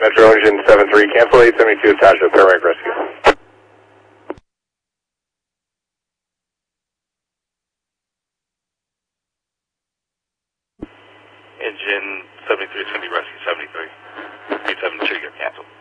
Metro Engine 73, cancel 872 attached to paramedic rescue. Engine 73 is going to be rescue 73. 872, you're canceled.